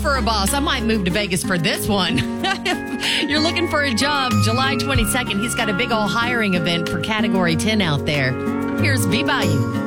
for a boss. I might move to Vegas for this one. You're looking for a job. July 22nd, he's got a big old hiring event for Category 10 out there. Here's V-Bayou.